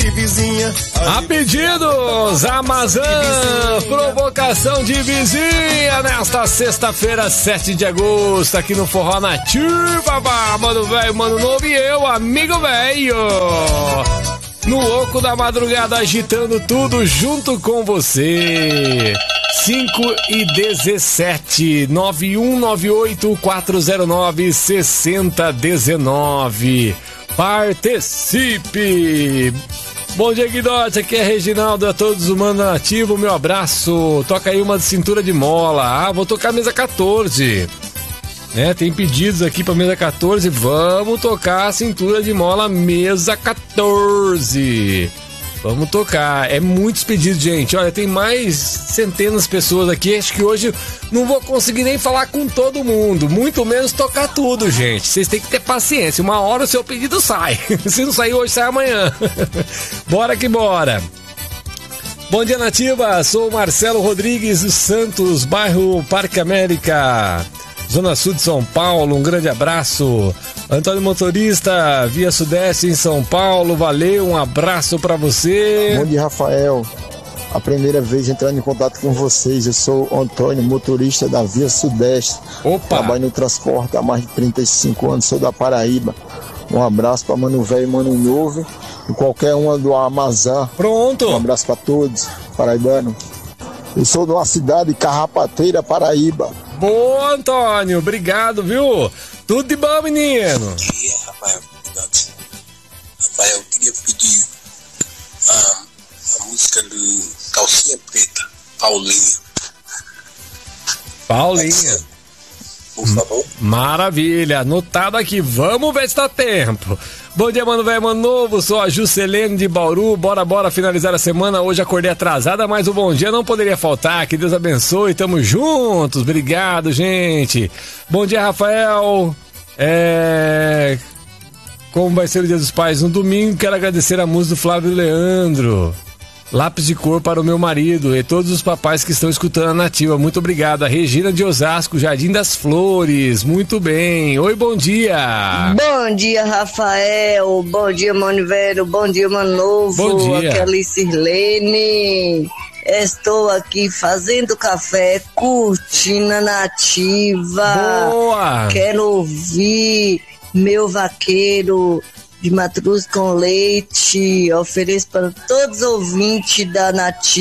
de vizinha. A pedidos, Amazon, provocação de vizinha, nesta sexta-feira, 7 de agosto, aqui no Forró Nativa, mano velho, mano novo e eu, amigo velho. No oco da madrugada, agitando tudo junto com você. 5:17, 9198-409-6019. Participe! Bom dia, Guidotti, aqui é Reginaldo, a todos, o Mano Nativo, meu abraço. Toca aí uma de cintura de mola. Vou tocar mesa 14. Tem pedidos aqui pra mesa 14. Vamos tocar a cintura de mola mesa 14. Vamos tocar. É muitos pedidos, gente. Olha, tem mais centenas de pessoas aqui. Acho que hoje não vou conseguir nem falar com todo mundo. Muito menos tocar tudo, gente. Vocês têm que ter paciência. Uma hora o seu pedido sai. Se não sair hoje, sai amanhã. Bora que bora. Bom dia, Nativa. Sou o Marcelo Rodrigues dos Santos, bairro Parque América, Zona Sul de São Paulo. Um grande abraço. Antônio Motorista, Via Sudeste em São Paulo. Valeu, um abraço pra você. Bom dia, Rafael. A primeira vez entrando em contato com vocês. Eu sou o Antônio, motorista da Via Sudeste. Opa! Trabalho no transporte há mais de 35 anos, sou da Paraíba. Um abraço pra Mano Velho e Mano Novo e qualquer uma do Amazon. Pronto! Um abraço pra todos, paraibano. Eu sou de uma cidade Carrapateira, Paraíba. Boa, Antônio, obrigado, viu? Tudo de bom, menino? Bom dia, Rafael. Rafael, eu queria pedir a música do Calcinha Preta, Paulinha. Por favor. Maravilha, anotado aqui, vamos ver se dá tempo. Bom dia, mano velho, mano novo, sou a Juscelene de Bauru, bora finalizar a semana. Hoje acordei atrasada, mas o bom dia não poderia faltar. Que Deus abençoe, tamo juntos, obrigado, gente. Bom dia, Rafael. Como vai ser o Dia dos Pais? No domingo, quero agradecer a música do Flávio Leandro, Lápis de Cor para o meu marido e todos os papais que estão escutando a Nativa. Muito obrigado. A Regina de Osasco, Jardim das Flores. Muito bem. Oi, bom dia. Bom dia, Rafael. Bom dia, Mano Velho. Bom dia, Mano Novo. Bom dia. Aqui é a Licirlene. Estou aqui fazendo café, curtindo a Nativa. Boa. Quero ouvir Meu Vaqueiro de Matruz com Leite. Ofereço para todos os ouvintes da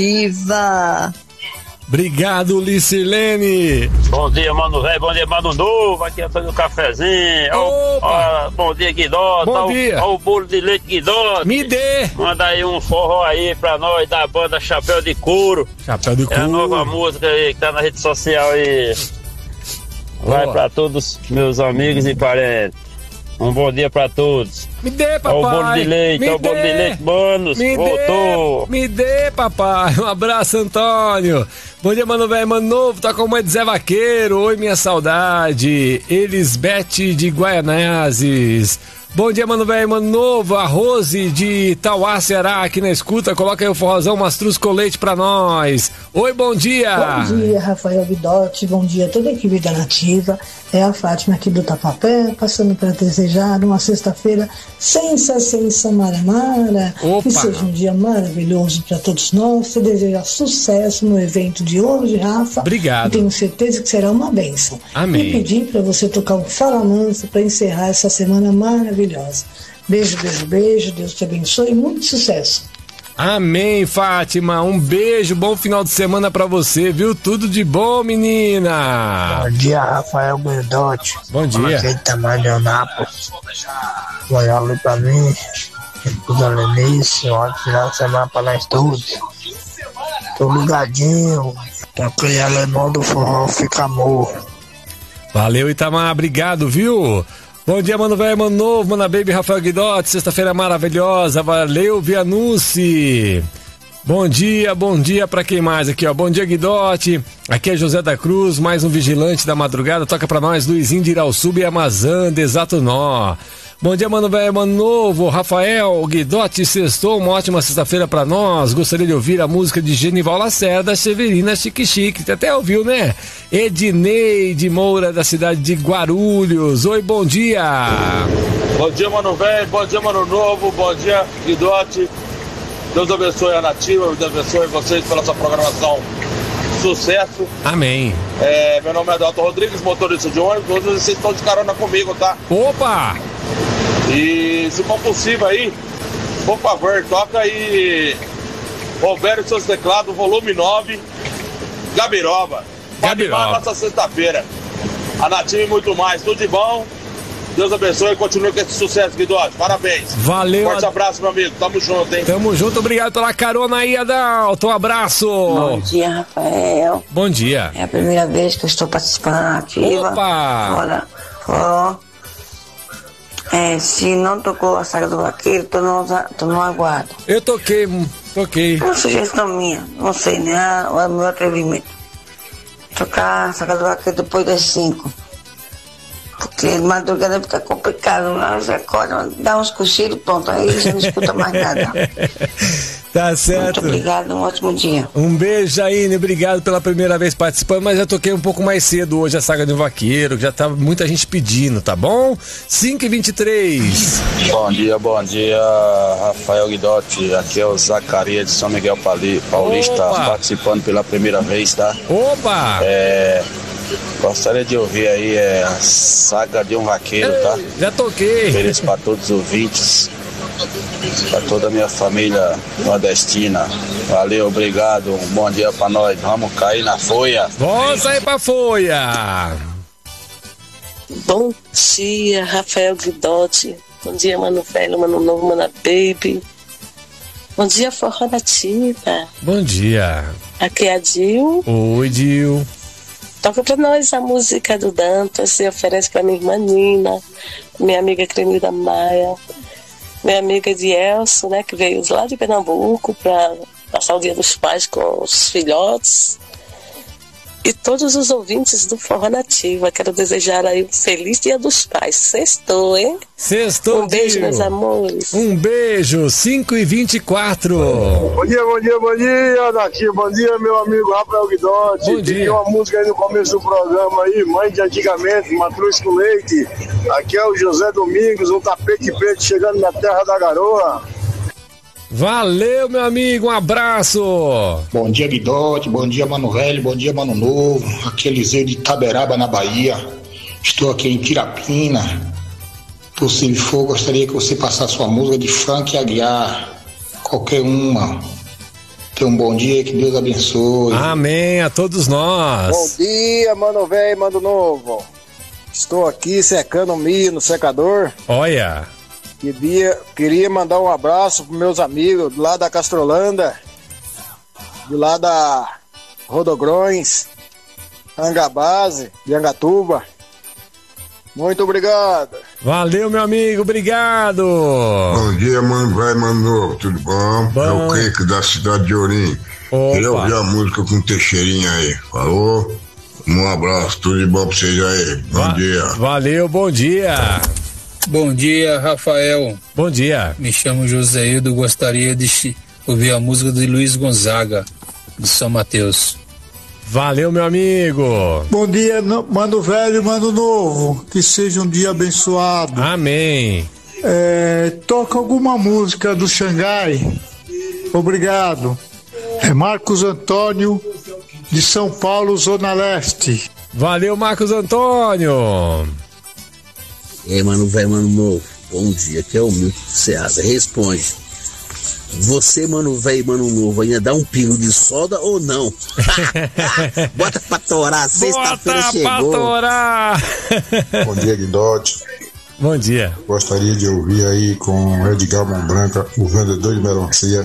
Nativa. Obrigado, Licirlene. Bom dia, Mano Velho. Bom dia, Mano Novo. Aqui é fazendo um cafezinho. Bom dia, Guidotti. Bom dia. Olha o bolo de leite, Guidotti. Me dê. Manda aí um forró aí pra nós da banda Chapéu de Couro. Chapéu de Couro. É a nova música aí que tá na rede social aí. Vai pra todos meus amigos e parentes. Um bom dia pra todos. Me dê, papai. Olha o bolo de leite, olha o bolo de leite, manos. Voltou. Me dê, papai. Um abraço, Antônio. Bom dia, mano velho, mano novo. Tá com a mãe de Zé Vaqueiro. Oi, minha saudade. Elisbete de Guaianazes. Bom dia, mano velho, mano novo. A Rose de Tauá, Ceará, aqui na escuta. Coloca aí o forrozão Mastruz com Leite pra nós. Oi, bom dia. Bom dia, Rafael Guidotti. Bom dia a toda a equipe da Nativa. É a Fátima aqui do Tapapé, passando para desejar uma sexta-feira sensa mara. Que seja um dia maravilhoso para todos nós. Te desejar sucesso no evento de hoje, Rafa. Obrigado. E tenho certeza que será uma bênção. Amém. E pedir para você tocar um Fala Mansa para encerrar essa semana maravilhosa. Beijo, beijo, beijo. Deus te abençoe e muito sucesso. Amém, Fátima. Um beijo, bom final de semana pra você, viu? Tudo de bom, menina. Bom dia, Rafael Guidotti. Bom dia. Aquele tamanho de Anápolis. Olha ali pra mim. Tudo Lenice. Ótimo final de semana pra nós todos. Tô ligadinho. Toquei alemão do forró, fica amor. Valeu, Itamar. Obrigado, viu? Bom dia, mano velho, mano novo, mano baby, Rafael Guidotti, sexta-feira maravilhosa, valeu, Vianucci. Bom dia pra quem mais aqui, ó, bom dia, Guidotti, aqui é José da Cruz, mais um vigilante da madrugada, toca pra nós, Luizinho de Irauçuba e Amazã, de Exato Nó. Bom dia, mano velho, mano novo, Rafael Guidotti, sextou, uma ótima sexta-feira pra nós. Gostaria de ouvir a música de Genival Lacerda, Severina Chique Chique. Você até ouviu, né? Edneide Moura, da cidade de Guarulhos. Oi, bom dia. Bom dia, mano velho, bom dia, mano novo, bom dia, Guidotti. Deus abençoe a Nativa, Deus abençoe vocês pela sua programação. Sucesso. Amém. Meu nome é Adalto Rodrigues, motorista de ônibus. Hoje vocês estão de carona comigo, tá? Opa! E se for possível aí, por favor, toca aí Roberto e seus teclados, volume 9, Gabiroba. Gabiroba. Nessa sexta-feira. A Nativa e muito mais. Tudo de bom. Deus abençoe e continue com esse sucesso, Guidotti. Parabéns. Valeu. Forte abraço, meu amigo. Tamo junto, hein? Tamo junto. Obrigado pela carona aí, Adalto. Um abraço. Bom dia, Rafael. Bom dia. É a primeira vez que eu estou participando da Nativa. Opa! Se não tocou a Saga do Vaqueiro, tô no aguardo. Eu toquei. Uma sugestão minha, não sei, né? É o meu atrevimento. Tocar a Saga do Vaqueiro depois das 5. Porque de madrugada fica complicado, né? Você acorda, dá uns cochilos, pronto, aí já não escuta mais nada. Tá certo. Muito obrigado, um ótimo dia. Um beijo, Jaine, obrigado pela primeira vez participando, mas eu toquei um pouco mais cedo hoje a Saga do Vaqueiro, que já tá muita gente pedindo, tá bom? 5h23. Bom dia, Rafael Guidotti, aqui é o Zacarias de São Miguel Paulista, participando pela primeira vez, tá? Opa! Gostaria de ouvir aí a Saga de um Vaqueiro, tá? Já toquei. Feliz para todos os ouvintes, para toda a minha família nordestina. Valeu, obrigado. Um bom dia para nós. Vamos cair na folha. Vamos sair pra folha. Bom dia, Rafael Guidotti. Bom dia, Mano Velho, Mano Novo, Mana Baby. Bom dia, Forró Nativa. Bom dia. Aqui é a Dil. Oi, Dil. Toca pra nós a música do Dantas, se oferece pra minha irmã Nina, minha amiga Cremilda Maia, minha amiga Edielso, né, que veio lá de Pernambuco pra passar o Dia dos Pais com os filhotes. E todos os ouvintes do Forró Nativa, quero desejar aí um feliz Dia dos Pais. Sextou, hein? Sextou, um beijo, meus amores. Um beijo, 5h24. Bom dia, Nativa. Bom dia, meu amigo Rafael Guidotti. Bom dia. Tem uma música aí no começo do programa aí, Mãe de Antigamente, Matruz com Leite. Aqui é o José Domingos, um tapete preto chegando na Terra da Garoa. Valeu, meu amigo, um abraço. Bom dia, Guidotti, bom dia, Mano Velho, bom dia, Mano Novo. Aqui é Eliseu de Itaberaba, na Bahia. Estou aqui em Tirapina. Se for, gostaria que você passasse sua música de Frank Aguiar, qualquer uma. Tenha um bom dia, que Deus abençoe. Amém, a todos nós. Bom dia, Mano Velho e Mano Novo. Estou aqui secando milho no secador. Olha. Queria mandar um abraço para meus amigos lá da Castrolanda, de lá da Rodogrões, Angabase, de Angatuba. Muito obrigado. Valeu, meu amigo, obrigado. Bom dia, Mano Velho, Mano Novo, tudo bom? É o Kiko da cidade de Ourinho. Queria ouvir a música com o Teixeirinha aí, falou? Um abraço, tudo de bom pra vocês aí, bom dia. Valeu, bom dia. Bom dia, Rafael. Bom dia. Me chamo Joséildo, gostaria de ouvir a música de Luiz Gonzaga, de São Mateus. Valeu, meu amigo. Bom dia, Mano Velho, Mano Novo. Que seja um dia abençoado. Amém. Toca alguma música do Xangai. Obrigado. É Marcos Antônio, de São Paulo, Zona Leste. Valeu, Marcos Antônio. Mano Velho, Mano Novo, bom dia, aqui é o Milton Seasa. Responde, você, Mano Velho, Mano Novo, ainda dá um pingo de soda ou não? Bota pra torar, sexta-feira chegou. Bota pra torar. Bom dia, Guidotti. Bom dia. Gostaria de ouvir aí com Edgar Mão Branca, o vendedor de melancia.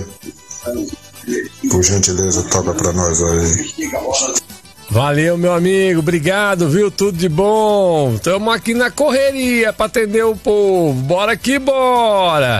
Por gentileza, toca pra nós aí. Valeu, meu amigo, obrigado, viu? Tudo de bom. Estamos aqui na correria para atender o povo. Bora que bora.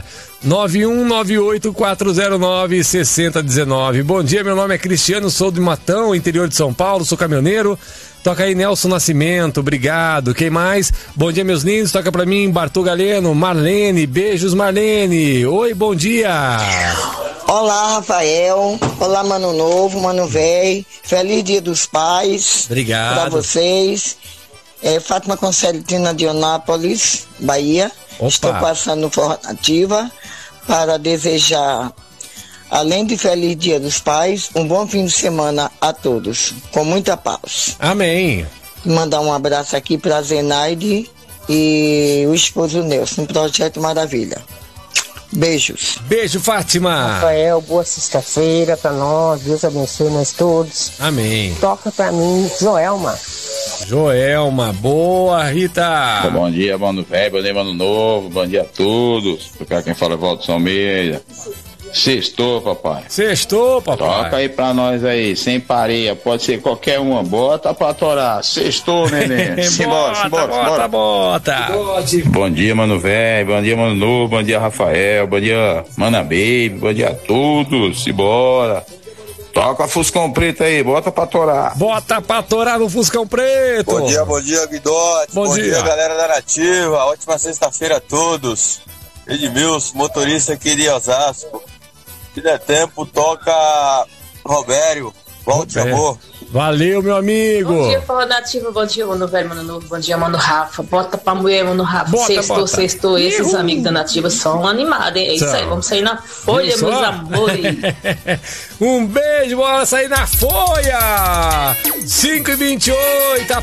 9198-409-6019. Bom dia, meu nome é Cristiano, sou de Matão, interior de São Paulo, sou caminhoneiro. Toca aí Nelson Nascimento, obrigado. Quem mais? Bom dia, meus lindos. Toca pra mim, Bartô Galeno, Marlene. Beijos, Marlene. Oi, bom dia. Olá, Rafael. Olá, Mano Novo, Mano Velho. Feliz Dia dos Pais. Obrigado. Pra vocês. Fátima Concertina de Onápolis, Bahia. Opa. Estou passando no Forró Nativa para desejar além de feliz Dia dos Pais, um bom fim de semana a todos, com muita paz. Amém. Mandar um abraço aqui para Zenaide e o esposo Nelson, no Projeto Maravilha. Beijos. Beijo, Fátima. Rafael, boa sexta-feira pra nós. Deus abençoe nós todos. Amém. Toca pra mim, Joelma. Joelma, boa, Rita. Bom dia, mano velho, bom dia, mano novo, bom dia a todos. Pra quem fala, Walter Almeida. Sextou, papai. Sextou, papai. Toca aí pra nós aí, sem pareia, pode ser qualquer uma. Bota pra torar. Sextou, neném. Simbora. Bota. Bom dia, mano velho, bom dia, mano novo, bom dia, Rafael, bom dia, Mana Baby, bom dia a todos. Simbora. Toca Fuscão Preto aí, bota pra torar. Bota pra torar no Fuscão Preto. Bom dia, Guidote. Bom dia, galera da Nativa. Ótima sexta-feira a todos. Edmilson, motorista aqui de Osasco. Se der tempo, toca Robério. Volte, amor. Valeu, meu amigo. Bom dia, Forró Nativa. Bom dia, mano velho, mano novo. Bom dia, mano Rafa. Bota pra mulher, mano Rafa. Sextou. Esses amigos da Nativa são animados, hein? É isso aí, vamos sair na folha, meus amores. Um beijo, bora sair na folha. 5h28,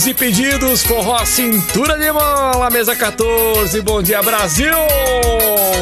pedidos, Forró Cintura de Mola, mesa 14. Bom dia, Brasil.